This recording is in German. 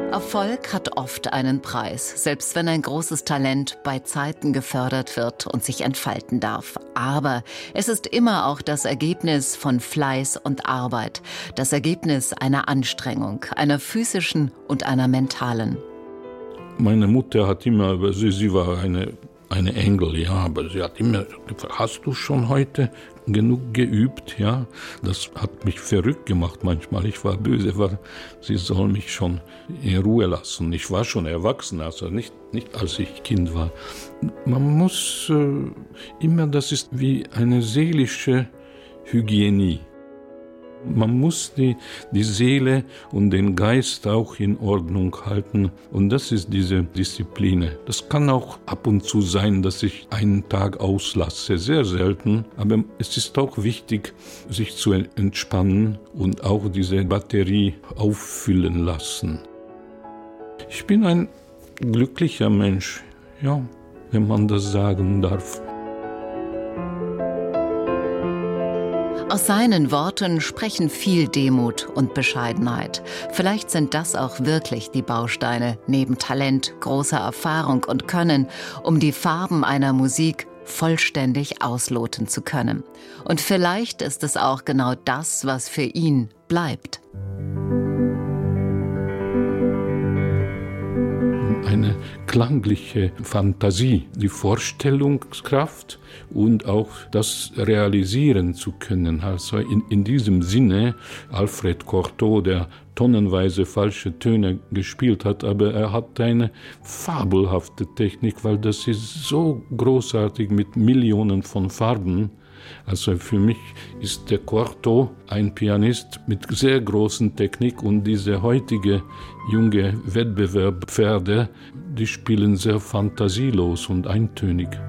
Erfolg hat oft einen Preis, selbst wenn ein großes Talent bei Zeiten gefördert wird und sich entfalten darf. Aber es ist immer auch das Ergebnis von Fleiß und Arbeit, das Ergebnis einer Anstrengung, einer physischen und einer mentalen. Meine Mutter hat immer, sie war eine Engel, ja, aber sie hat immer gefragt, hast du schon heute genug geübt, ja? Das hat mich verrückt gemacht manchmal. Ich war böse, weil sie soll mich schon in Ruhe lassen. Ich war schon erwachsen, also nicht als ich Kind war. Man muss immer, das ist wie eine seelische Hygiene. Man muss die Seele und den Geist auch in Ordnung halten. Und das ist diese Disziplin. Das kann auch ab und zu sein, dass ich einen Tag auslasse. Sehr selten. Aber es ist auch wichtig, sich zu entspannen und auch diese Batterie auffüllen lassen. Ich bin ein glücklicher Mensch, ja, wenn man das sagen darf. Aus seinen Worten sprechen viel Demut und Bescheidenheit. Vielleicht sind das auch wirklich die Bausteine, neben Talent, großer Erfahrung und Können, um die Farben einer Musik vollständig ausloten zu können. Und vielleicht ist es auch genau das, was für ihn bleibt. Eine klangliche Fantasie, die Vorstellungskraft und auch das realisieren zu können. Also in diesem Sinne, Alfred Cortot, der tonnenweise falsche Töne gespielt hat, aber er hat eine fabelhafte Technik, weil das ist so großartig mit Millionen von Farben. Also für mich ist der Cortot ein Pianist mit sehr großen Technik und diese heutige junge Wettbewerbspferde, die spielen sehr fantasielos und eintönig.